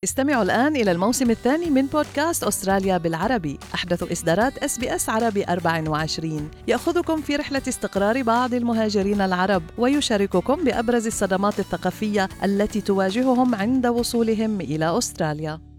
استمعوا الآن إلى الموسم الثاني من بودكاست أستراليا بالعربي، أحدث إصدارات SBS عربي 24، يأخذكم في رحلة استقرار بعض المهاجرين العرب ويشارككم بأبرز الصدمات الثقافية التي تواجههم عند وصولهم إلى أستراليا.